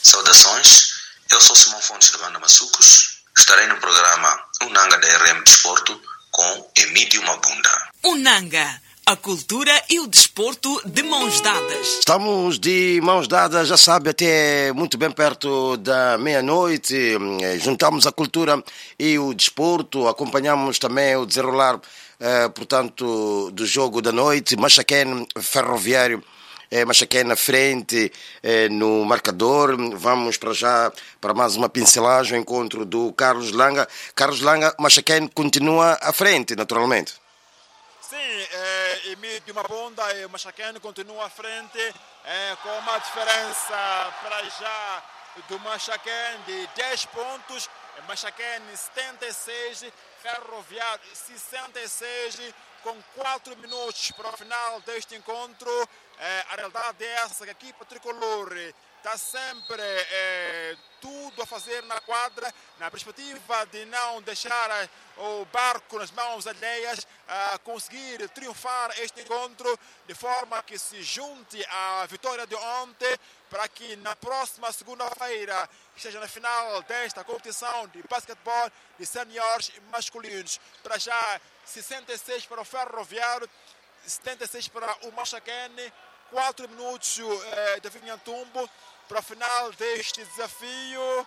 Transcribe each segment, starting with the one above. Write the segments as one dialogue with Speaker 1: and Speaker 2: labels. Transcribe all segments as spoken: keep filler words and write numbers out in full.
Speaker 1: Saudações, eu sou Simão Fontes de Banda Maçucos. Estarei no programa Unanga da R M Desporto com Emílio Mabunda.
Speaker 2: Unanga, a cultura e o desporto de mãos dadas.
Speaker 3: Estamos de mãos dadas, já sabe, até muito bem perto da meia-noite. Juntamos a cultura e o desporto, acompanhamos também o desenrolar, eh, portanto, do jogo da noite. Machaquén Ferroviário, eh, Machaquén na frente, eh, no marcador. Vamos para já para mais uma pincelagem, o encontro do Carlos Langa. Carlos Langa, Machaquén continua à frente, naturalmente.
Speaker 4: Sim, é, Emílio Mabunda e o Machaquén continua à frente, é, com uma diferença para já do Machaquén de dez pontos, Machaquén setenta e seis, Ferroviário sessenta e seis, com quatro minutos para o final deste encontro. É, a realidade é essa, que a equipa tricolor está sempre é, tudo a fazer na quadra, na perspectiva de não deixar o barco nas mãos alheias, a conseguir triunfar este encontro de forma que se junte à vitória de ontem, para que na próxima segunda-feira esteja na final desta competição de basquetebol de seniores masculinos. Para já, sessenta e seis para o Ferroviário, setenta e seis para o Machaquén, quatro minutos eh, de Vinhantumbo para o final deste desafio.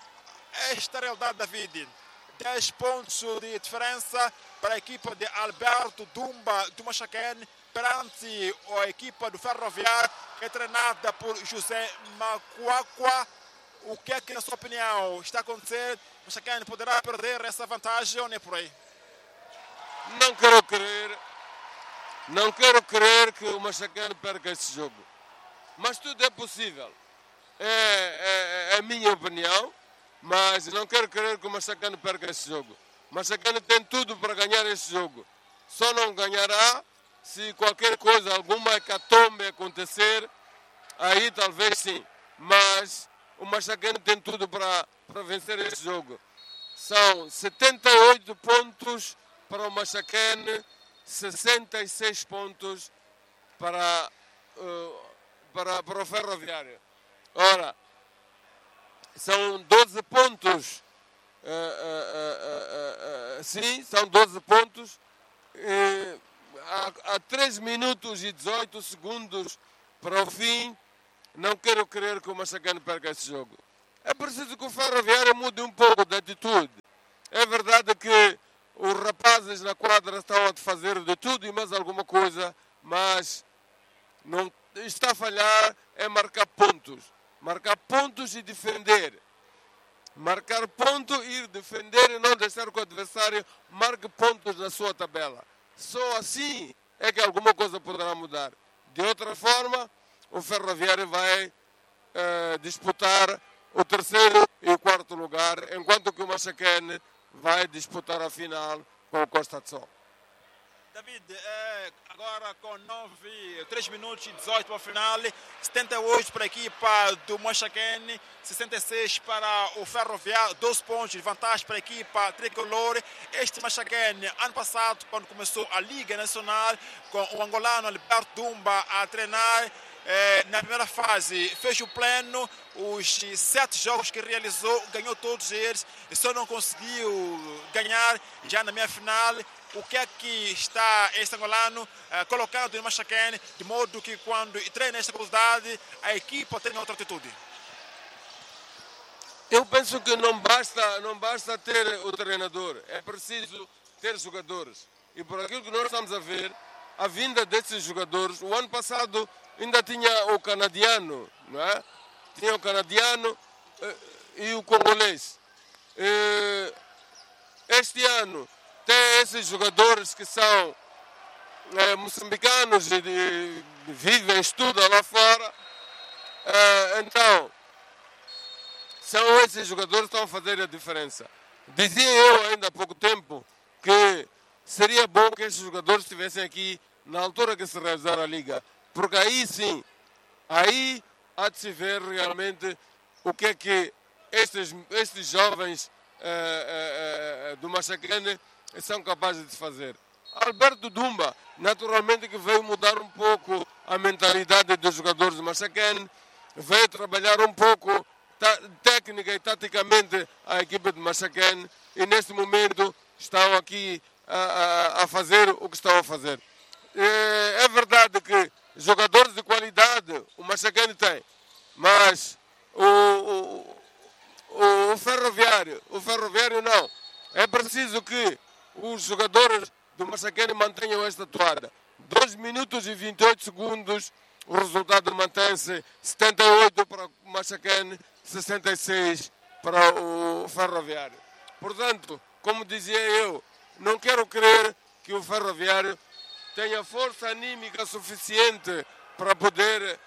Speaker 4: Esta realidade, David, dez pontos de diferença para a equipa de Alberto Dumba do Machaquén perante a equipa do Ferroviário, que é treinada por José Macuacua. O que é que, na sua opinião, está a acontecer? O Machaquén poderá perder essa vantagem ou nem por aí?
Speaker 5: Não quero crer, não quero crer que o Machaquén perca esse jogo, mas tudo é possível. É, é, é a minha opinião, mas não quero crer que o Machaquén perca esse jogo. O Machaquén tem tudo para ganhar esse jogo, só não ganhará se qualquer coisa, alguma hecatombe acontecer, aí talvez sim, mas o Machaquén tem tudo para, para vencer esse jogo. São setenta e oito pontos para o Machaquén, sessenta e seis pontos para, uh, para, para o Ferroviário. Ora, são doze pontos, uh, uh, uh, uh, uh, sim, são doze pontos, uh, há, há três minutos e dezoito segundos para o fim. Não quero crer que o Machaquén perca esse jogo. É preciso que o Ferroviário mude um pouco de atitude. É verdade que os rapazes na quadra estão a fazer de tudo e mais alguma coisa, mas não está a falhar é marcar pontos. Marcar pontos e defender. Marcar ponto, ir defender e não deixar que o adversário marque pontos na sua tabela. Só assim é que alguma coisa poderá mudar. De outra forma, o Ferroviário vai eh, disputar o terceiro e o quarto lugar, enquanto que o Machaquén vai disputar a final com o Costa de Sol.
Speaker 4: David, é, agora com nove, três minutos e dezoito para o final, setenta e oito para a equipa do Machaquén, sessenta e seis para o Ferroviário, doze pontos de vantagem para a equipa tricolor. Este Machaquén, ano passado, quando começou a Liga Nacional, com o angolano Alberto Dumba a treinar, É, na primeira fase fez o pleno, os sete jogos que realizou, ganhou todos eles e só não conseguiu ganhar já na meia final. O que é que está este angolano eh, colocando no Machaquén, de modo que quando treina esta qualidade, a equipa tem outra atitude?
Speaker 5: Eu penso que não basta, não basta ter o treinador, é preciso ter jogadores. E por aquilo que nós estamos a ver, a vinda desses jogadores, o ano passado ainda tinha o canadiano, não é? Tinha o canadiano e o congolês. Este ano tem esses jogadores que são é, moçambicanos e, e vivem, estudam lá fora. É, então, são esses jogadores que estão a fazer a diferença. Dizia eu ainda há pouco tempo que seria bom que esses jogadores estivessem aqui na altura que se realizar a Liga. Porque aí sim, aí há de se ver realmente o que é que estes, estes jovens eh, eh, do Machaquén são capazes de fazer. Alberto Dumba, naturalmente que veio mudar um pouco a mentalidade dos jogadores do Machaquén, veio trabalhar um pouco técnica e taticamente a equipe de Machacane e neste momento estão aqui a, a, a fazer o que estão a fazer. É, é verdade que jogadores de qualidade o Machacane tem, mas o, o, o, o Ferroviário, o Ferroviário não. É preciso que os jogadores do Machacane mantenham esta toada. dois minutos e vinte e oito segundos, o resultado mantém-se setenta e oito para o Machacane, sessenta e seis para o Ferroviário. Portanto, como dizia eu, não quero crer que o Ferroviário tenha força anímica suficiente para poder uh,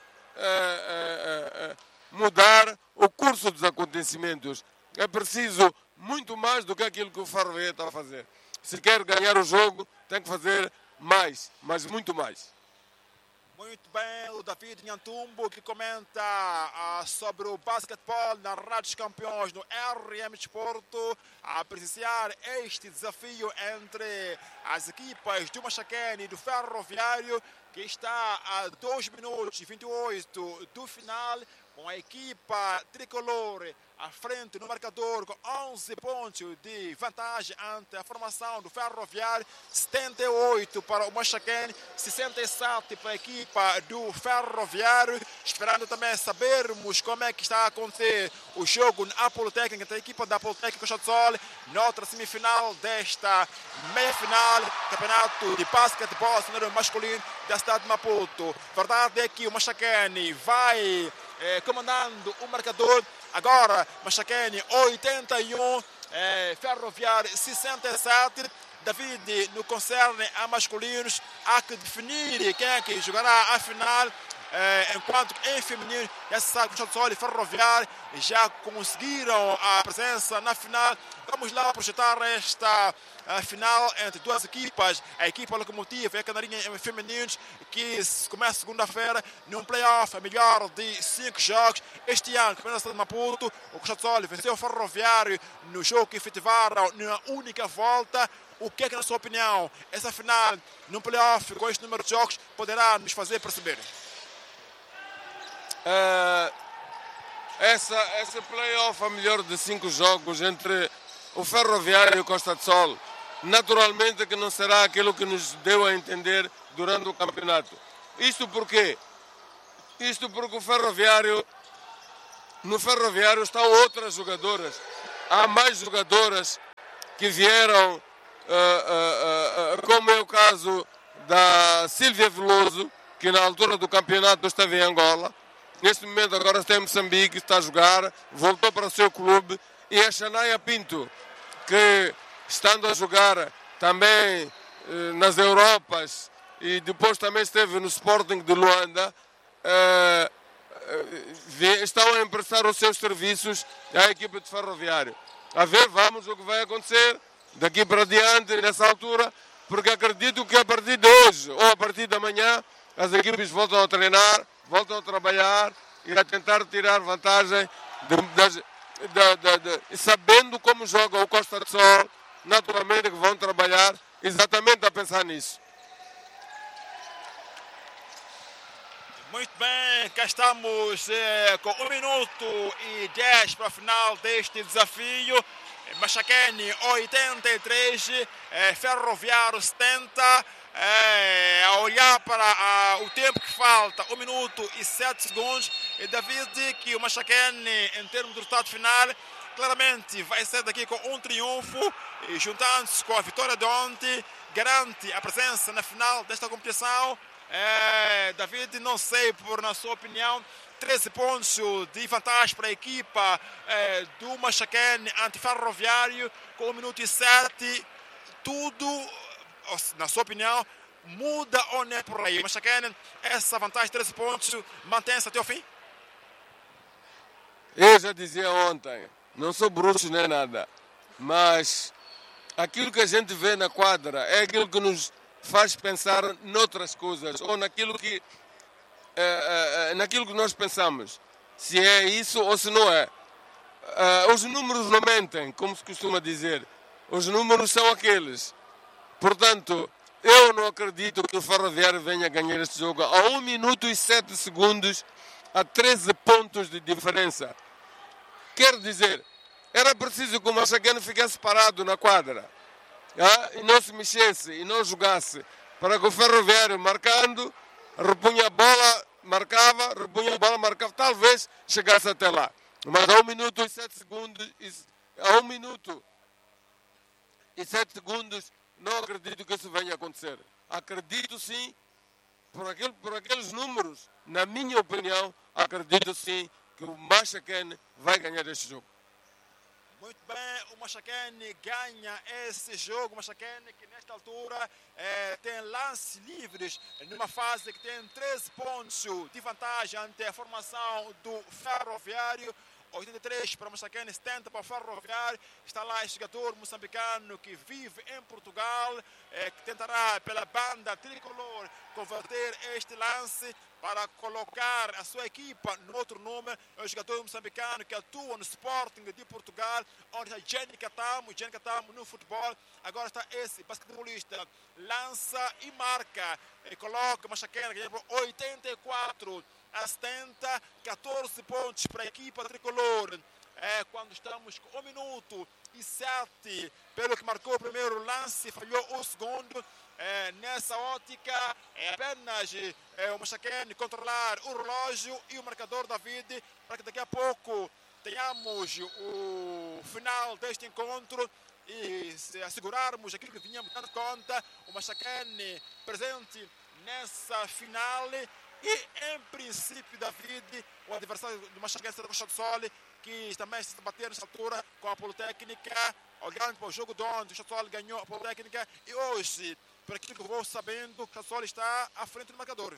Speaker 5: uh, uh, mudar o curso dos acontecimentos. É preciso muito mais do que aquilo que o Ferroviário está a fazer. Se quer ganhar o jogo, tem que fazer mais, mas muito mais.
Speaker 4: Muito bem, o David Nhantumbo que comenta ah, sobre o basquetebol na Rádio dos Campeões no R M Desporto, a presenciar este desafio entre as equipas do Machacane e do Ferroviário, que está a dois minutos e vinte e oito do final, com a equipa tricolor à frente no marcador com onze pontos de vantagem ante a formação do Ferroviário, setenta e oito para o Machacane, sessenta e sete para a equipa do Ferroviário. Esperando também sabermos como é que está a acontecer o jogo na Politécnica, entre a equipa da Politécnica Costa do Sol, noutra semifinal desta meia-final, campeonato de basquetebol cenário masculino da cidade de Maputo. Verdade é que o Machacane vai eh, comandando o marcador. Agora, Machacane oitenta e um, eh, Ferroviário sessenta e sete. David, no concerne a masculinos, há que definir quem é que jogará a final, eh, enquanto que em feminino, já se sabe que o Costa do Sol e Ferroviário já conseguiram a presença na final. Vamos lá projetar esta a final entre duas equipas, a equipa Locomotiva e a Canarinha em femininos, que começa segunda-feira num playoff a melhor de cinco jogos. Este ano, campeonato de Maputo, o Costa do Sol venceu o Ferroviário no jogo que efetivaram numa única volta. O que é que, na sua opinião, essa final num playoff com este número de jogos poderá nos fazer perceber?
Speaker 5: Uh, essa, essa playoff a melhor de cinco jogos entre o Ferroviário e o Costa do Sol, naturalmente que não será aquilo que nos deu a entender durante o campeonato. Isto porquê? Isto porque o Ferroviário, no Ferroviário estão outras jogadoras. Há mais jogadoras que vieram, uh, uh, uh, como é o caso da Silvia Veloso, que na altura do campeonato esteve em Angola. Neste momento agora está em Moçambique, está a jogar, voltou para o seu clube. E a Xanaia Pinto, que estando a jogar também eh, nas Europas e depois também esteve no Sporting de Luanda, eh, eh, estão a emprestar os seus serviços à equipe de Ferroviário. A ver, vamos o que vai acontecer daqui para diante, nessa altura, porque acredito que a partir de hoje ou a partir de amanhã as equipes voltam a treinar, voltam a trabalhar e a tentar tirar vantagem de, das, de, de, de, sabendo como joga o Costa do Sol. Naturalmente que vão trabalhar exatamente a pensar nisso.
Speaker 4: Muito bem, cá estamos eh, com um minuto e dez para a final deste desafio. Machacane oitenta e três, eh, Ferroviário setenta. É, a olhar para a, o tempo que falta, um minuto e sete segundos, e David, que o Machacane, em termos de resultado final, claramente vai ser daqui com um triunfo, e juntando-se com a vitória de ontem, garante a presença na final desta competição. É, David, não sei, por na sua opinião, treze pontos de vantagem para a equipa é, do Machacane anti-Ferroviário, com um minuto e sete, tudo, na sua opinião, muda ou não é por aí? Machacane, essa vantagem de treze pontos mantém-se até o fim?
Speaker 5: Eu já dizia ontem, não sou bruxo nem nada, mas aquilo que a gente vê na quadra é aquilo que nos faz pensar noutras coisas, ou naquilo que, é, é, naquilo que nós pensamos, se é isso ou se não é. É, os números não mentem, como se costuma dizer, os números são aqueles. Portanto, eu não acredito que o Ferroviário venha ganhar este jogo a um minuto e sete segundos, a treze pontos de diferença. Quer dizer, era preciso que o Machacane ficasse parado na quadra, ah, e não se mexesse e não jogasse, para que o Ferroviário, marcando, repunha a bola, marcava, repunha a bola, marcava, talvez chegasse até lá. Mas a um minuto e sete segundos, a um minuto e sete segundos, não acredito que isso venha a acontecer. Acredito sim, por, aquele, por aqueles números, na minha opinião, acredito sim que o Machacane vai ganhar este jogo.
Speaker 4: Muito bem, o Machacane ganha esse jogo. O Machacane que nesta altura eh, tem lances livres numa fase que tem treze pontos de vantagem ante a formação do Ferroviário. oitenta e três para o Machacane, setenta para o Ferroviário. Está lá este jogador moçambicano que vive em Portugal, eh, que tentará pela banda tricolor converter este lance para colocar a sua equipa no outro nome. É o jogador moçambicano que atua no Sporting de Portugal, onde está Jenny Catamo, Jenny Catamo no futebol. Agora está esse basquetebolista, lança e marca, e coloca o Machacane ganha por oitenta e quatro a setenta, catorze pontos para a equipa tricolor. É, quando estamos com um minuto e sete, pelo que marcou o primeiro lance, falhou o segundo. É, nessa ótica, é apenas é, o Machacane controlar o relógio e o marcador David, para que daqui a pouco tenhamos o final deste encontro e se assegurarmos aquilo que vinhamos dando conta, o Machacane presente nessa final. E, em princípio, David, o adversário do Machacane será o Costa do Sol, que também se bater nessa altura com a Politécnica. Olhando para o jogo de ontem, o Costa do Sol ganhou a Politécnica. E hoje, por aquilo que eu vou sabendo, o Costa do Sol está à frente do marcador.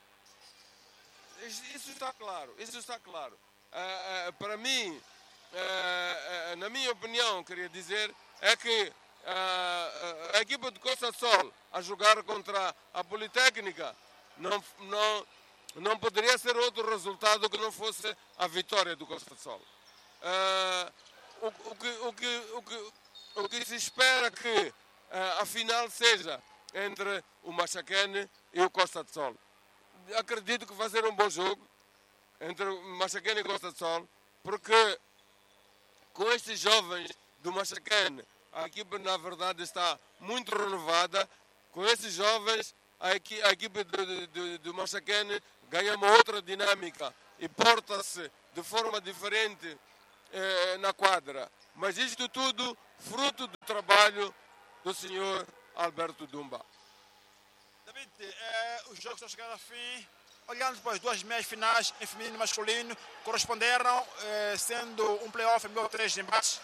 Speaker 5: Isso está claro, isso está claro. Uh, uh, para mim, uh, uh, na minha opinião, queria dizer, é que uh, a equipa de Costa do Sol a jogar contra a Politécnica Não, não, não poderia ser outro resultado que não fosse a vitória do Costa do Sol. Uh, o, o, que, o, que, o, que, o que se espera que uh, a final seja entre o Machacane e o Costa do Sol. Acredito que vai ser um bom jogo entre o Machacane e o Costa do Sol, porque com estes jovens do Machacane, a equipe na verdade está muito renovada. Com esses jovens, a equipe, a equipe do, do, do Machacane ganha uma outra dinâmica e porta-se de forma diferente eh, na quadra. Mas isto tudo fruto do trabalho do senhor Alberto Dumba.
Speaker 4: David, eh, os jogos estão chegando ao fim. Olhando para as duas meias finais em feminino e masculino, corresponderam, eh, sendo um playoff em meio a três embates?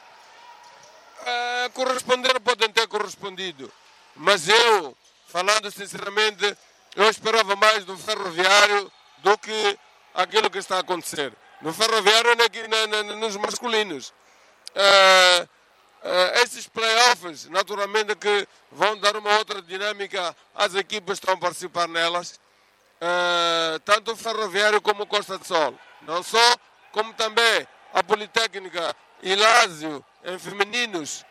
Speaker 5: Eh, corresponder podem ter correspondido, mas eu, falando sinceramente, eu esperava mais do Ferroviário do que aquilo que está a acontecer. No Ferroviário e na, na, nos masculinos. Uh, uh, esses playoffs, naturalmente, que vão dar uma outra dinâmica às equipas que estão a participar nelas. Uh, tanto o Ferroviário como o Costa do Sol. Não só, como também a Politécnica e Lázio, em femininos,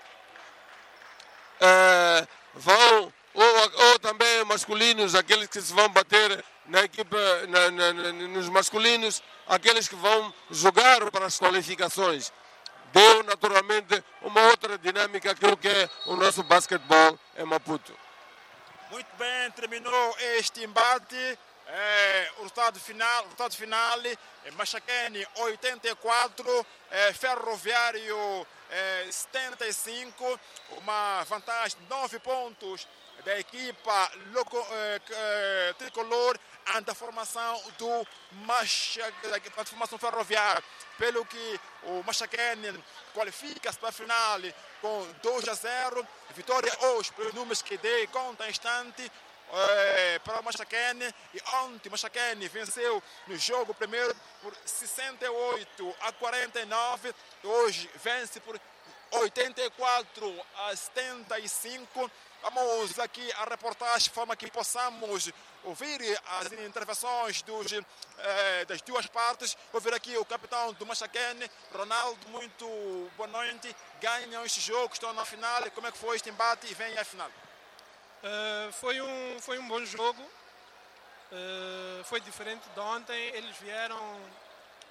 Speaker 5: uh, vão... Ou, ou também masculinos, aqueles que se vão bater na equipa, na, na, na, nos masculinos, aqueles que vão jogar para as qualificações. Deu naturalmente uma outra dinâmica àquilo que é o nosso basquetebol em Maputo.
Speaker 4: Muito bem, terminou este embate. É, o resultado final, o resultado final é Machacane oitenta e quatro, é, Ferroviário é, setenta e cinco, uma vantagem de nove pontos da equipa loco, eh, eh, tricolor ante a formação do Machacane, a formação ferroviária, pelo que o Machacane qualifica-se para a final com dois a zero, vitória hoje pelos números que dei conta em instante eh, para o Machacane, e ontem o Machacane venceu no jogo primeiro por sessenta e oito a quarenta e nove, hoje vence por oitenta e quatro a setenta e cinco. Vamos aqui a reportagem de forma que possamos ouvir as intervenções dos, eh, das duas partes. Vou ver aqui o capitão do Machacane, Ronaldo, muito boa noite. Ganham este jogo, estão na final. Como é que foi este embate e vem à final?
Speaker 6: Uh, foi, um, foi um bom jogo. Uh, foi diferente de ontem. Eles vieram com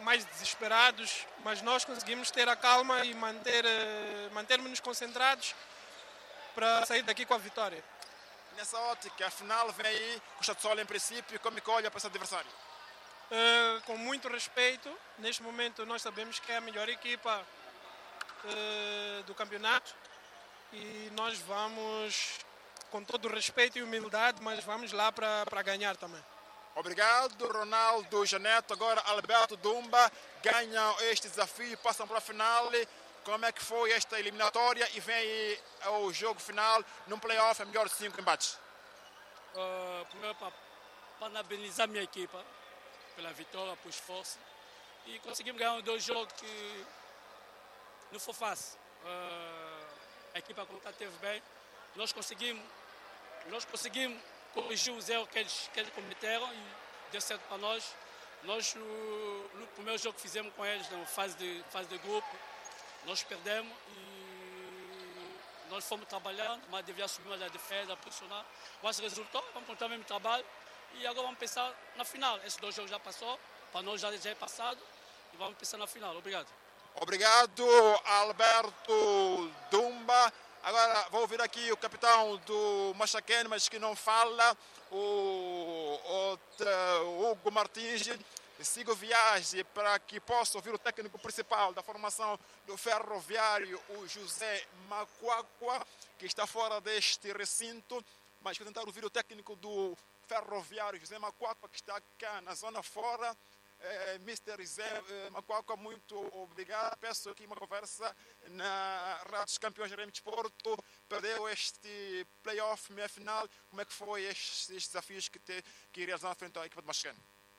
Speaker 6: mais desesperados, mas nós conseguimos ter a calma e manter, uh, mantermos-nos concentrados para sair daqui com a vitória.
Speaker 4: Nessa ótica, a final vem aí com o Chatsol em princípio, como é que olha para esse adversário?
Speaker 6: Uh, com muito respeito, neste momento nós sabemos que é a melhor equipa uh, do campeonato e nós vamos, com todo o respeito e humildade, mas vamos lá para, para ganhar também.
Speaker 4: Obrigado, Ronaldo Janeto. Agora Alberto Dumba ganham este desafio, passam para a final. Como é que foi esta eliminatória e vem ao jogo final num playoff a melhor de cinco embates?
Speaker 7: Uh, primeiro, para parabenizar a minha equipa pela vitória, por esforço. E conseguimos ganhar dois jogos que não foi fácil. Uh, a equipa contra teve bem. Nós conseguimos, nós conseguimos corrigir os erros que eles, que eles cometeram e deu certo para nós. Nós, no, no primeiro jogo que fizemos com eles, na fase de, fase de grupo, nós perdemos e nós fomos trabalhando, mas devia subir mais a defesa, pressionar. Mas resultou, vamos continuar o mesmo trabalho e agora vamos pensar na final. Esses dois jogos já passou, para nós já, já é passado e vamos pensar na final. Obrigado.
Speaker 4: Obrigado, Alberto Dumba. Agora vou ouvir aqui o capitão do Machaquene, mas que não fala, o, o, o Hugo Martins. Sigo viagem para que possa ouvir o técnico principal da formação do Ferroviário, o José Macuacua, que está fora deste recinto, mas vou tentar ouvir o técnico do Ferroviário, José Macuacua, que está cá na zona fora. Eh, mister José eh, Macuacua, muito obrigado. Peço aqui uma conversa na Rádio dos Campeões de R M Desporto. Perdeu este playoff, meia final. Como é que foi estes, estes desafios que, te, que realizaram frente à equipa de Machaquene?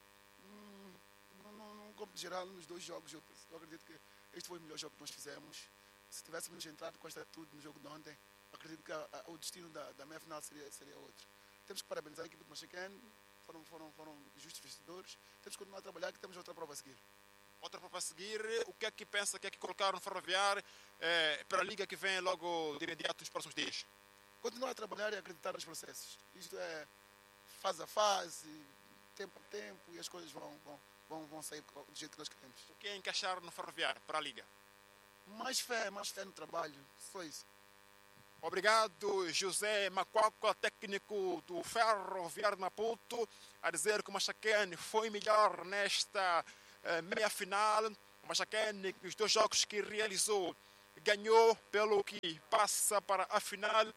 Speaker 8: Como geral, nos dois jogos, eu, eu acredito que este foi o melhor jogo que nós fizemos. Se tivéssemos entrado com esta atitude no jogo de ontem, acredito que a, a, o destino da, da meia final seria, seria outro. Temos que parabenizar a equipe de Machaquene, foram, foram, foram justos vencedores. Temos que continuar a trabalhar, que temos outra prova a seguir.
Speaker 4: Outra prova a seguir, o que é que pensa, o que é que colocaram no Ferroviário eh, para a Liga que vem logo de imediato nos próximos dias?
Speaker 8: Continuar a trabalhar e acreditar nos processos. Isto é fase a fase, tempo a tempo, e as coisas vão... vão Vão, vão sair do jeito que nós queremos.
Speaker 4: O que é encaixar no Ferroviário para a Liga?
Speaker 8: Mais fé, mais fé no trabalho, só isso.
Speaker 4: Obrigado, José Macuacua, técnico do Ferroviário de Maputo, a dizer que o Machaquene foi melhor nesta uh, meia-final. O Machaquene, os dois jogos que realizou, ganhou, pelo que passa para a final.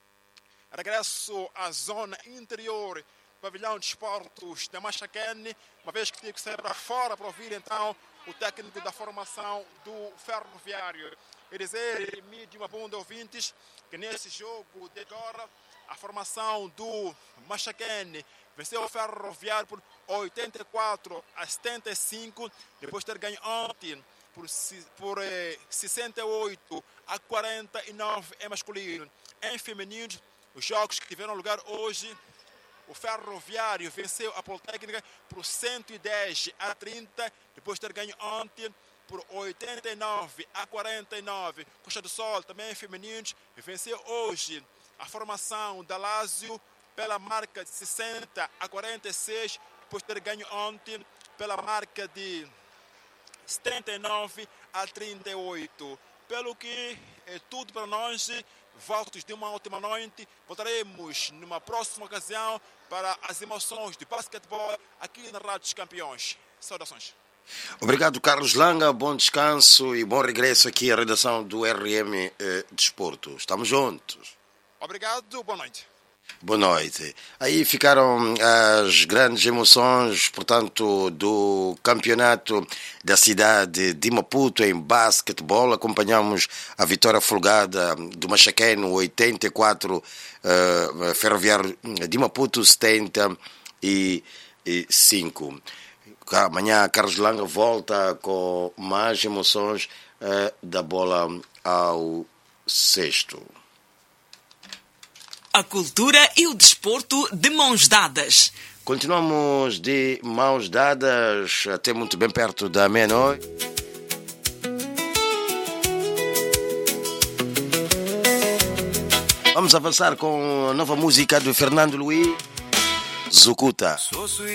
Speaker 4: Regresso à zona interior, pavilhão de esportes da Machaquene, uma vez que tive que sair para fora para ouvir então o técnico da formação do Ferroviário. E dizer, mídia uma bunda ouvintes, que nesse jogo de agora, a formação do Machaquene venceu o Ferroviário por oitenta e quatro a setenta e cinco, depois de ter ganho ontem por, por eh, sessenta e oito a quarenta e nove em masculino. Em feminino, os jogos que tiveram lugar hoje, o Ferroviário venceu a Politécnica por cento e dez a trinta, depois de ter ganho ontem por oitenta e nove a quarenta e nove. Costa do Sol, também femininos, venceu hoje a formação da Lazio pela marca de sessenta a quarenta e seis, depois de ter ganho ontem pela marca de setenta e nove a trinta e oito. Pelo que é tudo para nós. Votos de uma última noite. Voltaremos numa próxima ocasião para as emoções de basquetebol aqui na Rádio dos Campeões. Saudações.
Speaker 3: Obrigado, Carlos Langa. Bom descanso e bom regresso aqui à redação do R M eh, Desporto. Estamos juntos.
Speaker 4: Obrigado, boa noite.
Speaker 3: Boa noite. Aí ficaram as grandes emoções, portanto, do campeonato da cidade de Maputo em basquetebol. Acompanhamos a vitória folgada do Machaquene, oitenta e quatro, uh, Ferroviário de Maputo, setenta e cinco. Amanhã, Carlos Langa volta com mais emoções uh, da bola ao cesto.
Speaker 2: A cultura e o desporto de mãos dadas.
Speaker 3: Continuamos de mãos dadas até muito bem perto da meia-noite. Vamos avançar com a nova música do Fernando Luiz, Zucuta.